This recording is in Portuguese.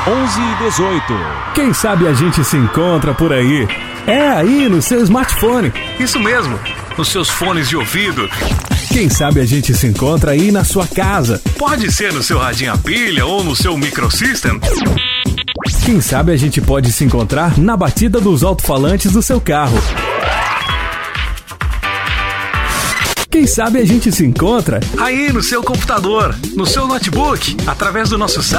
1118. Quem sabe a gente se encontra por aí. É aí no seu smartphone. Isso mesmo, nos seus fones de ouvido. Quem sabe a gente se encontra aí na sua casa. Pode ser no seu radinho a pilha ou no seu microsystem. Quem sabe a gente pode se encontrar na batida dos alto-falantes do seu carro. Quem sabe a gente se encontra aí no seu computador, no seu notebook, através do nosso site.